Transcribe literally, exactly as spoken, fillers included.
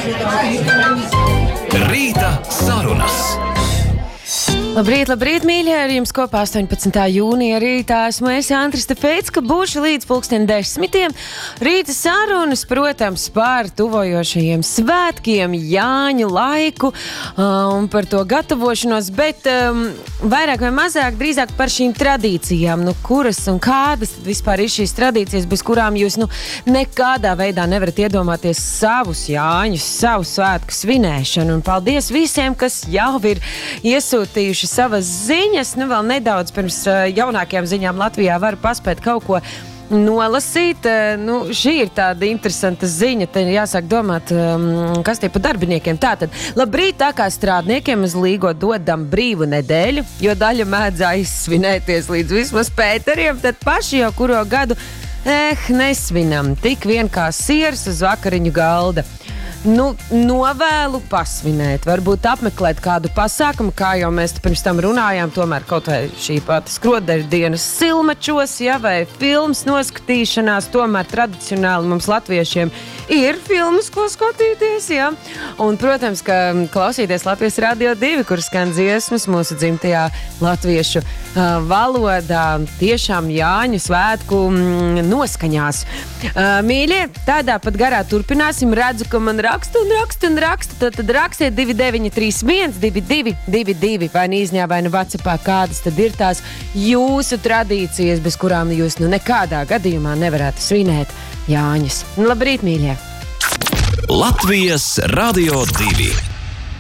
Rīta sarunas. Labrīt, labrīt, mīļie! Ar jums kopā astoņpadsmitā jūnija rītā esmu es, Andris Tefeits, būšu līdz pulksten desmitiem. Rīta sarunas, protams, par tuvojošajiem svētkiem, Jāņu laiku un par to gatavošanos, bet um, vairāk vai mazāk drīzāk par šīm tradīcijām, nu kuras un kādas vispār ir šīs tradīcijas, bez kurām jūs nu nekādā veidā nevarat iedomāties savus Jāņus, savu svētku svinēšanu. Un paldies visiem, kas jau ir iesūtījuši savas ziņas, nu vēl nedaudz pirms uh, jaunākajām ziņām Latvijā varu paspēt kaut ko nolasīt. Uh, nu, šī ir tāda interesanta ziņa, te jāsāk domāt, um, kas tie pa darbiniekiem. Tātad, labrīt, tā kā strādniekiem uz Līgo dodam brīvu nedēļu, jo daļa mēdz aizsvinēties līdz vismaz Pēteriem, tad paši jau kuro gadu, eh, nesvinam, tik vien kā siers uz vakariņu galda. Nu, novēlu pasvinēt, varbūt apmeklēt kādu pasākumu, kā jau mēs pirms tam runājām, tomēr kaut vai šī pati skrodeļdienas silmačos, ja, vai filmas noskatīšanās, tomēr tradicionāli mums latviešiem ir filmas, ko skatīties, ja. Un, protams, ka klausīties Latvijas Radio divi, kur skan dziesmas mūsu dzimtajā latviešu uh, valodā, tiešām Jāņu svētku mm, noskaņās. Uh, mīļie, tādā pat garā turpināsim, redzu, ka man rakstu un rakstu un rakstu, tad, tad rakstiet divi deviņi trīs viens divi divi divi divi vai nīzņā vai nu Whatsappā, kādas tad ir tās jūsu tradīcijas, bez kurām jūs nu nekādā gadījumā nevarētu svinēt Jāņus. Labrīt, mīļie! Latvijas Radio divi.